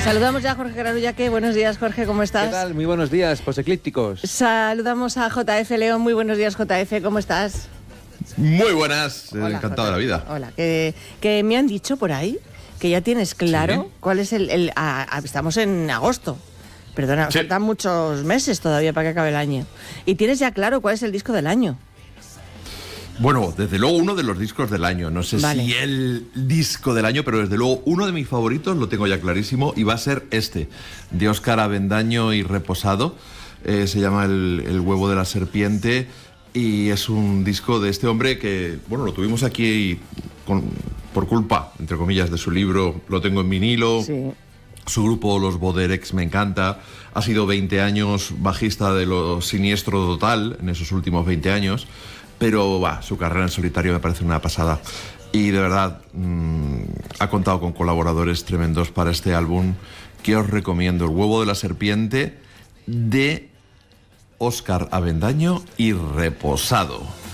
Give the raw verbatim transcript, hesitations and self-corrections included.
Saludamos ya a Jorge Granullaque. Buenos días, Jorge, ¿cómo estás? ¿Qué tal? Muy buenos días, poseclípticos. Saludamos a J F León. Muy buenos días, J F, ¿cómo estás? Muy buenas, Hola, encantado J F. de la vida. Hola, que, que me han dicho por ahí que ya tienes claro ¿Sí? cuál es el... el a, a, estamos en agosto. Perdona, Sí. faltan muchos meses todavía para que acabe el año. Y tienes ya claro cuál es el disco del año. Bueno, desde luego uno de los discos del año. No sé Vale. si el disco del año, pero desde luego uno de mis favoritos, lo tengo ya clarísimo, y va a ser este, de Óscar Avendaño y Reposado. Eh, se llama el, el huevo de la serpiente y es un disco de este hombre que, bueno, lo tuvimos aquí con, por culpa, entre comillas, de su libro. Lo tengo en vinilo. Sí. Su grupo, los Boderex, me encanta. Ha sido veinte años bajista de lo Siniestro Total en esos últimos veinte años. Pero va, su carrera en solitario me parece una pasada. Y de verdad, mmm, ha contado con colaboradores tremendos para este álbum que os recomiendo. El huevo de la serpiente de Óscar Avendaño y Reposado.